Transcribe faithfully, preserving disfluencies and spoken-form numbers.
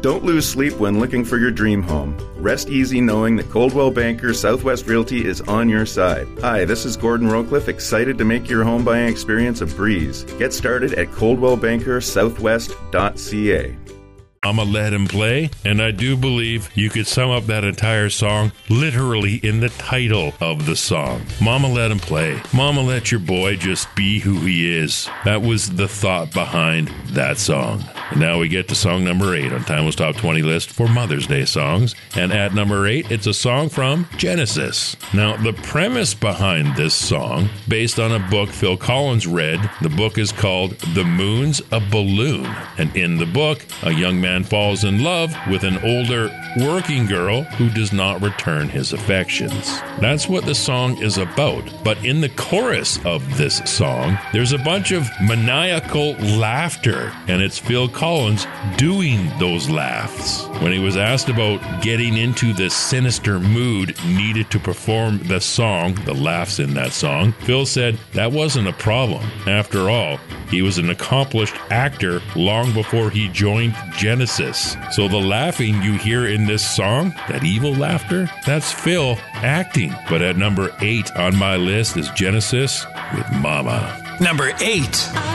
Don't lose sleep when looking for your dream home. Rest easy knowing that Coldwell Banker Southwest Realty is on your side. Hi, this is Gordon Rowcliffe, excited to make your home buying experience a breeze. Get started at coldwell banker southwest dot c a. Mama Let Him Play, and I do believe you could sum up that entire song literally in the title of the song. Mama Let Him Play. Mama, let your boy just be who he is. That was the thought behind that song. And now we get to song number eight on Timeless Top twenty list for Mother's Day songs. And at number eight, it's a song from Genesis. Now, the premise behind this song, based on a book Phil Collins read, the book is called The Moon's a Balloon. And in the book, a young man falls in love with an older working girl who does not return his affections. That's what the song is about. But in the chorus of this song, there's a bunch of maniacal laughter, and it's Phil Collins doing those laughs. When he was asked about getting into the sinister mood needed to perform the song, the laughs in that song, Phil said that wasn't a problem. After all, he was an accomplished actor long before he joined Genesis. So the laughing you hear in this song, that evil laughter, that's Phil acting. But at number eight on my list is Genesis with Mama. Number eight.